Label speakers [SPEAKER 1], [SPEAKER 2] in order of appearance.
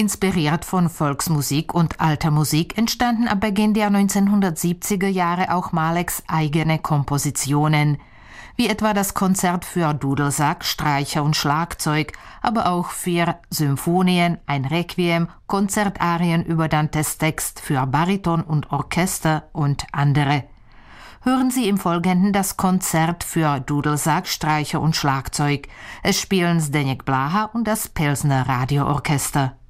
[SPEAKER 1] Inspiriert von Volksmusik und alter Musik entstanden ab Beginn der 1970er Jahre auch Maleks eigene Kompositionen, wie etwa das Konzert für Dudelsack, Streicher und Schlagzeug, aber auch 4 Symphonien, ein Requiem, Konzertarien über Dantes Text für Bariton und Orchester und andere. Hören Sie im Folgenden das Konzert für Dudelsack, Streicher und Schlagzeug. Es spielen Zdeněk Bláha und das Pilsner Radioorchester.